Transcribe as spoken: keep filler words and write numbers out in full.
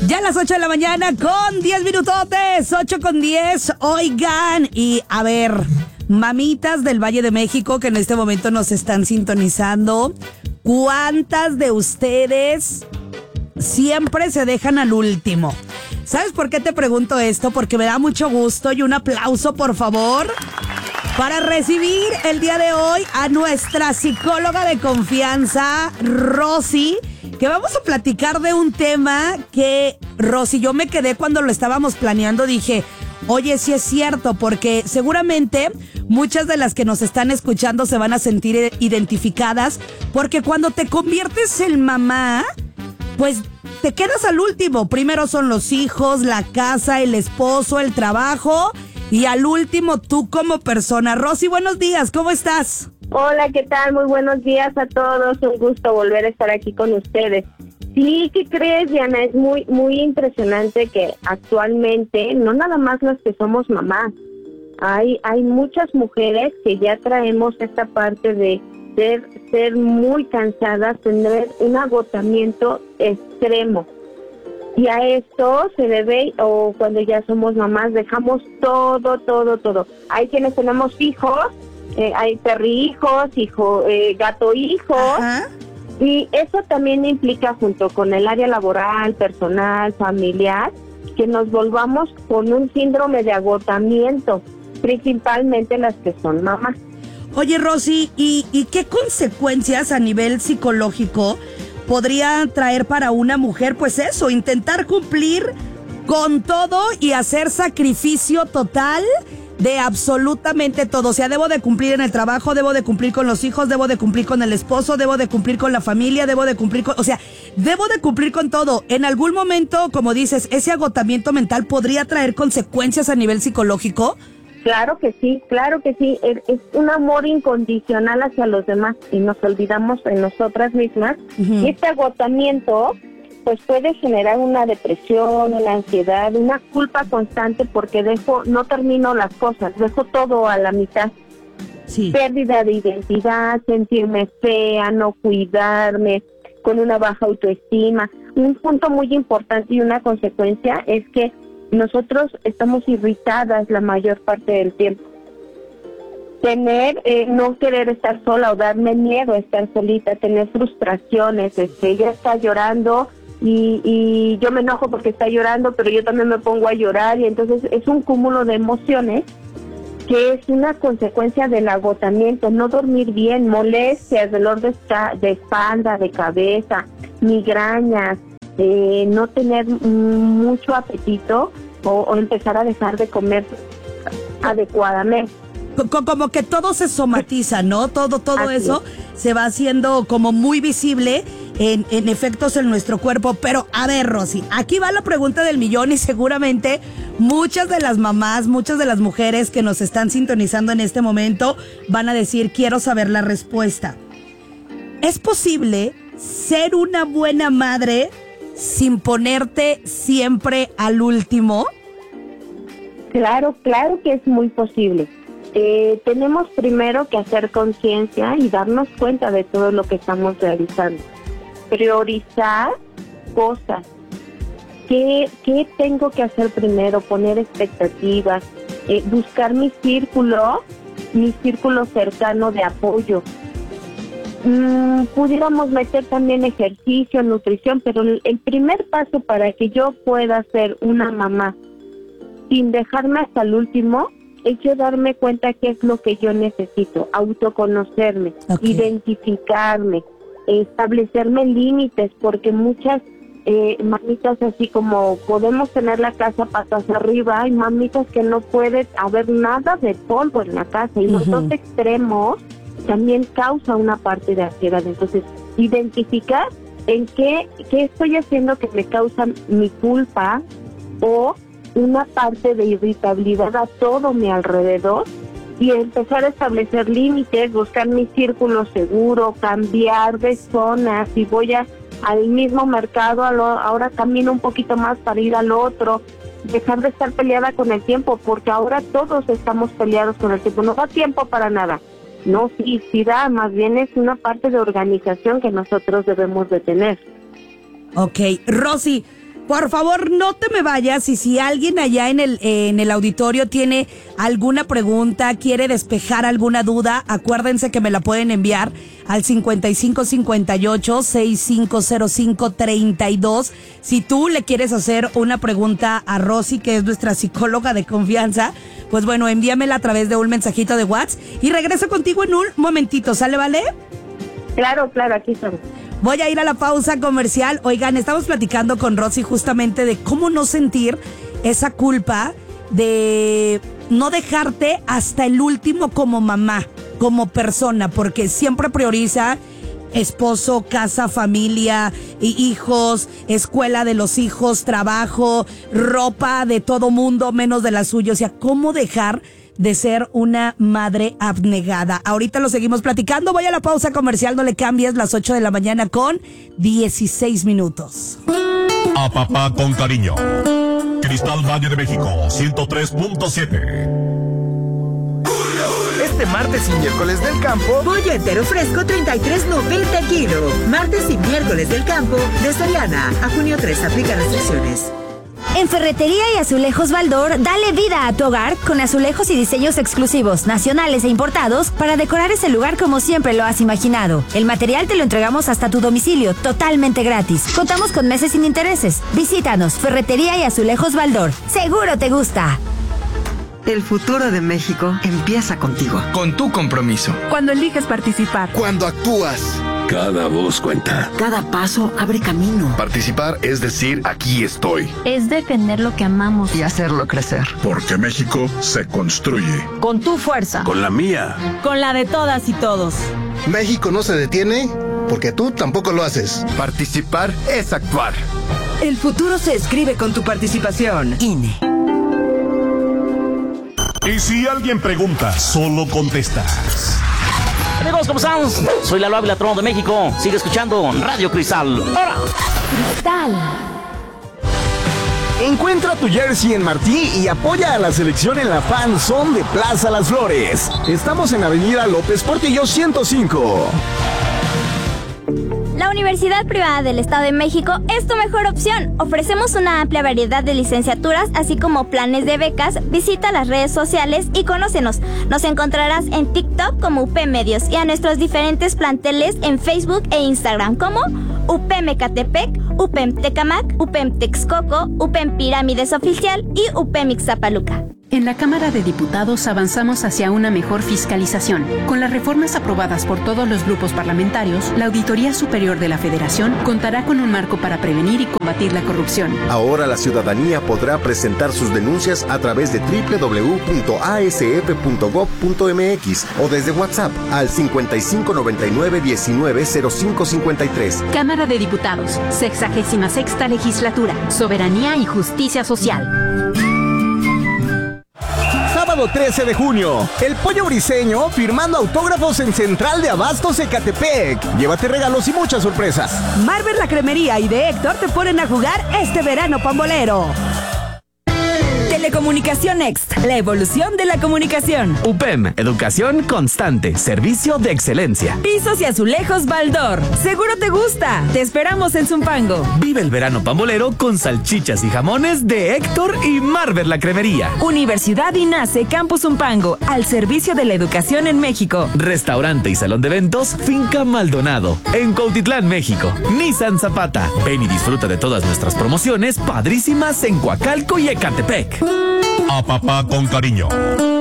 Ya a las ocho de la mañana con diez minutotes, ocho con diez, oigan, y a ver, mamitas del Valle de México que en este momento nos están sintonizando, ¿cuántas de ustedes siempre se dejan al último? ¿Sabes por qué te pregunto esto? Porque me da mucho gusto y un aplauso, por favor, para recibir el día de hoy a nuestra psicóloga de confianza, Rosy, que vamos a platicar de un tema que, Rosy, yo me quedé cuando lo estábamos planeando, dije, oye, sí es cierto, porque seguramente muchas de las que nos están escuchando se van a sentir identificadas, porque cuando te conviertes en mamá, pues te quedas al último. Primero son los hijos, la casa, el esposo, el trabajo, y al último tú como persona. Rosy, buenos días, ¿cómo estás? Hola, ¿qué tal? Muy buenos días a todos. Un gusto volver a estar aquí con ustedes. Sí, ¿qué crees, Diana? Es muy, muy impresionante que actualmente, no nada más las que somos mamás, hay, hay muchas mujeres que ya traemos esta parte de ser, ser muy cansadas, tener un agotamiento extremo. Y a esto se debe, o cuando ya somos mamás, dejamos todo, todo, todo. Hay quienes tenemos hijos, eh, hay perrijos, hijo, eh, gato hijos. Ajá. Y eso también implica, junto con el área laboral, personal, familiar, que nos volvamos con un síndrome de agotamiento, principalmente las que son mamás. Oye, Rosy, ¿y, y qué consecuencias a nivel psicológico podría traer para una mujer? Pues eso, intentar cumplir con todo y hacer sacrificio total de absolutamente todo. O sea, debo de cumplir en el trabajo, debo de cumplir con los hijos, debo de cumplir con el esposo, debo de cumplir con la familia, debo de cumplir con... O sea, debo de cumplir con todo. En algún momento, como dices, ese agotamiento mental podría traer consecuencias a nivel psicológico. Claro que sí, claro que sí. Es, es un amor incondicional hacia los demás y nos olvidamos en nosotras mismas. Uh-huh. Y este agotamiento pues puede generar una depresión, una ansiedad, una culpa constante porque dejo, no termino las cosas, dejo todo a la mitad. Sí. Pérdida de identidad, sentirme fea, no cuidarme, con una baja autoestima. Un punto muy importante y una consecuencia es que nosotros estamos irritadas la mayor parte del tiempo. Tener, eh, no querer estar sola o darme miedo a estar solita, tener frustraciones, este, ella está llorando y, y yo me enojo porque está llorando, pero yo también me pongo a llorar y entonces es un cúmulo de emociones que es una consecuencia del agotamiento, no dormir bien, molestias, dolor de, esta, de espalda, de cabeza, migrañas, eh, no tener mucho apetito o, o empezar a dejar de comer adecuadamente. Como que todo se somatiza, ¿no? Todo, todo Así eso es. Se va haciendo como muy visible en, en efectos en nuestro cuerpo. Pero a ver, Rosy, aquí va la pregunta del millón y seguramente muchas de las mamás, muchas de las mujeres que nos están sintonizando en este momento van a decir, quiero saber la respuesta. ¿Es posible ser una buena madre sin ponerte siempre al último? Claro, claro que es muy posible. Eh, tenemos primero que hacer conciencia y darnos cuenta de todo lo que estamos realizando. Priorizar cosas. ¿Qué, qué tengo que hacer primero? Poner expectativas. Eh, buscar mi círculo, mi círculo cercano de apoyo. Mm, pudiéramos meter también ejercicio, nutrición, pero el, el primer paso para que yo pueda ser una mamá sin dejarme hasta el último es yo darme cuenta qué es lo que yo necesito, autoconocerme, okay. Identificarme, establecerme límites, porque muchas eh, mamitas así como podemos tener la casa patas arriba, hay mamitas que no puede haber nada de polvo en la casa y uh-huh. los dos extremos también causa una parte de ansiedad. Entonces, identificar en qué, qué estoy haciendo que me causa mi culpa o una parte de irritabilidad a todo mi alrededor y empezar a establecer límites, buscar mi círculo seguro, cambiar de zona. Si voy a, al mismo mercado, a lo, ahora camino un poquito más para ir al otro, dejar de estar peleada con el tiempo, porque ahora todos estamos peleados con el tiempo, no da tiempo para nada. No, sí, sí da, más bien es una parte de organización que nosotros debemos de tener. Ok, Rosy, Por favor, no te me vayas y si alguien allá en el, en el auditorio tiene alguna pregunta, quiere despejar alguna duda, acuérdense que me la pueden enviar al cincuenta y cinco cincuenta y ocho, sesenta y cinco cero cinco, treinta y dos. Si tú le quieres hacer una pregunta a Rosy, que es nuestra psicóloga de confianza, pues bueno, envíamela a través de un mensajito de WhatsApp y regreso contigo en un momentito, ¿sale, vale? Claro, claro, aquí estamos. Voy a ir a la pausa comercial. Oigan, estamos platicando con Rosy justamente de cómo no sentir esa culpa de no dejarte hasta el último como mamá, como persona, porque siempre prioriza esposo, casa, familia, hijos, escuela de los hijos, trabajo, ropa de todo mundo menos de la suya. O sea, ¿cómo dejar de ser una madre abnegada? Ahorita lo seguimos platicando. Voy a la pausa comercial, no le cambies, las ocho de la mañana con dieciséis minutos. A papá con cariño. Cristal Valle de México, ciento tres punto siete. Este martes y miércoles del campo, pollo entero fresco treinta y tres noventa kilo. Martes y miércoles del campo de Soriana. A junio tres aplica restricciones. En Ferretería y Azulejos Baldor, dale vida a tu hogar con azulejos y diseños exclusivos, nacionales e importados para decorar ese lugar como siempre lo has imaginado. El material te lo entregamos hasta tu domicilio, totalmente gratis. Contamos con meses sin intereses. Visítanos, Ferretería y Azulejos Baldor. Seguro te gusta. El futuro de México empieza contigo. Con tu compromiso. Cuando eliges participar. Cuando actúas. Cada voz cuenta. Cada paso abre camino. Participar es decir, aquí estoy. Es defender lo que amamos y hacerlo crecer. Porque México se construye. Con tu fuerza. Con la mía. Con la de todas y todos. México no se detiene porque tú tampoco lo haces. Participar es actuar. El futuro se escribe con tu participación. I N E. Y si alguien pregunta, solo contestas. Amigos, ¿cómo están? Soy Lalo Ávila, Trono de México. Sigue escuchando Radio Cristal. ¡Ahora! Cristal. Encuentra tu jersey en Martí y apoya a la selección en la Fan Zone de Plaza Las Flores. Estamos en Avenida López Portillo ciento cinco. La Universidad Privada del Estado de México es tu mejor opción. Ofrecemos una amplia variedad de licenciaturas, así como planes de becas. Visita las redes sociales y conócenos. Nos encontrarás en TikTok como U P Medios y a nuestros diferentes planteles en Facebook e Instagram como U P M Ecatepec, U P M Tecamac, U P M Texcoco, U P M Pirámides Oficial y U P M Ixtapaluca. En la Cámara de Diputados avanzamos hacia una mejor fiscalización. Con las reformas aprobadas por todos los grupos parlamentarios, la Auditoría Superior de la Federación contará con un marco para prevenir y combatir la corrupción. Ahora la ciudadanía podrá presentar sus denuncias a través de doble u doble u doble u punto a s f punto gob punto m x o desde WhatsApp al cincuenta y cinco noventa y nueve diecinueve cero cinco cincuenta y tres. Cámara de Diputados, sexagésima sexta legislatura, soberanía y justicia social. Sábado trece de junio, el Pollo Briseño firmando autógrafos en Central de Abastos Ecatepec. Llévate regalos y muchas sorpresas. Marvel La Cremería y de Héctor te ponen a jugar este verano pambolero. Telecomunicación Next, la evolución de la comunicación. U P E M, educación constante, servicio de excelencia. Pisos y azulejos Baldor, seguro te gusta. Te esperamos en Zumpango. Vive el verano pambolero con salchichas y jamones de Héctor y Marvel La Cremería. Universidad INACE Campus Zumpango, al servicio de la educación en México. Restaurante y salón de eventos Finca Maldonado, en Cuautitlán, México. Nissan Zapata. Ven y disfruta de todas nuestras promociones padrísimas en Coacalco y Ecatepec. A papá con cariño.